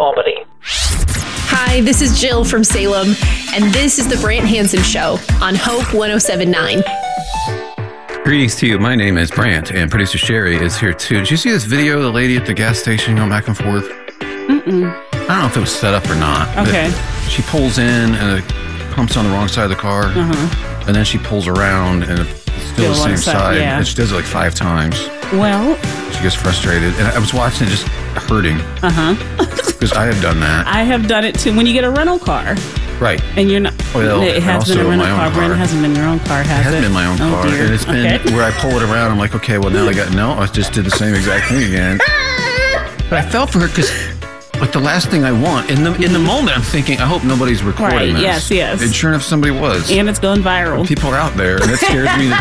Albany. Hi, this is Jill from Salem, and this is the Brant Hansen Show on Hope 107.9. Greetings to you. My name is Brant, and producer Sherry is here too. Did you see this video of the lady at the gas station going back and forth? Mm-mm. I don't know if it was set up or not. Okay. She pulls in, and it pumps on the wrong side of the car, and then she pulls around, and it's still the same side. Yeah. And she does it like 5 times. Well, she gets frustrated, and I was watching it just hurting. Because I have done that. I have done it too. When you get a rental car. Right. And you're not. Well, it has been a rental car. Brent, it hasn't been your own car, has it? It hasn't been my own car. Dear. And it's been where I pull it around. I'm like, okay, well, now I just did the same exact thing again. But I felt for her because, like, the last thing I want, in the moment, I'm thinking, I hope nobody's recording this. Yes. And sure enough, somebody was. And it's going viral. People are out there, and it scares me.